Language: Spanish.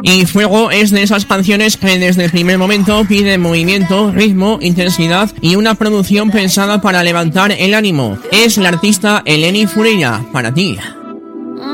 Y Fuego es de esas canciones que desde el primer momento piden movimiento, ritmo, intensidad y una producción pensada para levantar el ánimo. Es la artista Eleni Foureira, para ti.